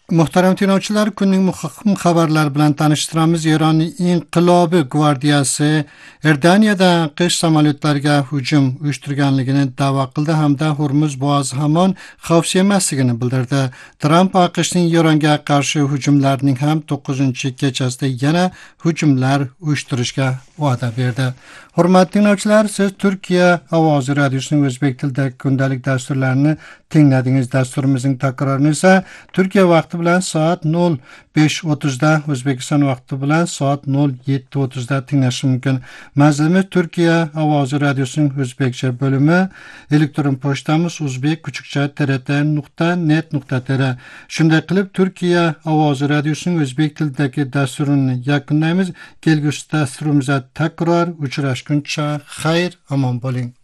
Muhtaram tinglovchilar, kunning muhim xabarlari bilan tanishtiramiz. Eron inqilobi gvardiyasi Erdaniyada qish samolyotlariga hujum uyushtirganligini da'vo qildi hamda Hormuz bo'g'ozi hamon xavfsiz emasligini bildirdi. Tramp AQShning Eronga qarshi hujumlarining ham 9-kechasida yana hujumlar uyushtirishga va'da berdi. Hurmatli tinglovchilar, siz Turkiya ovozi radiosining o'zbek tilidagi kundalik dasturlarini tingladingiz. Dasturimizning takrorini esa Turkiya vaqti bilan soat 05:30 da, O'zbekiston vaqti bilan soat 07:30 da tinglash mumkin. Manzilimiz Turkiya ovozi radiosining o'zbekcha bo'limi. Elektron pochtamiz uzbek-trt.net.tr. Shunday qilib Turkiya ovozi radiosining o'zbek tilidagi dasturini yakunlaymiz. Kelgusi dasturimizda takror uchrashguncha xayr, omon bo'ling.